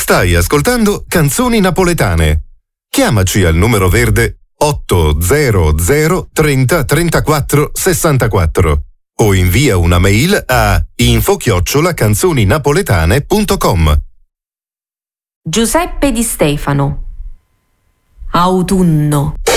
Stai ascoltando Canzoni Napoletane. Chiamaci al numero verde 800 30 34 64 o invia una mail a info@canzoninapoletane.com. Giuseppe Di Stefano. Autunno.